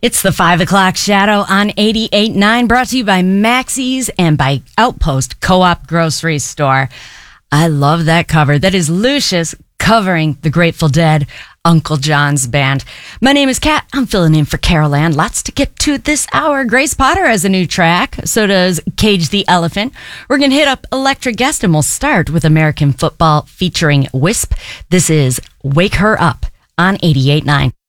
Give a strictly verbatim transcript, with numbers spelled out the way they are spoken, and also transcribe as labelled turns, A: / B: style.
A: It's the five o'clock shadow on eighty-eight point nine, brought to you by Maxie's and by Outpost Co-op Grocery Store. I love that cover. That is Lucius covering the Grateful Dead, Uncle John's band. My name is Kat. I'm filling in for Carol Ann. Lots to get to this hour. Grace Potter has a new track. So does Cage the Elephant. We're going to hit up Electric Guest, and we'll start with American football featuring Wisp. This is Wake Her Up on eighty-eight point nine.